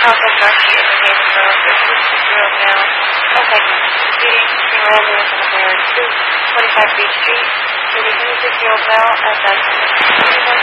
Southwest Darcy in New Haven Road. There's a 6-year-old male, proceeding between Romulus and American 25 Beach Street. There's a 26-year-old male, and then